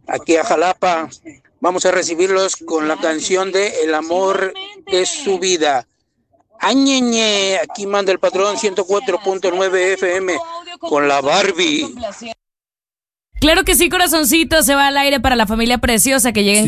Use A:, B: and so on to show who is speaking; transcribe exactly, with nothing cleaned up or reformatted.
A: aquí a Jalapa. Vamos a recibirlos con la canción de El amor de su vida. Añeñe, aquí manda el patrón ciento cuatro punto nueve F M con la Barbie.
B: Claro que sí, corazoncito, se va al aire para la familia preciosa que lleguen.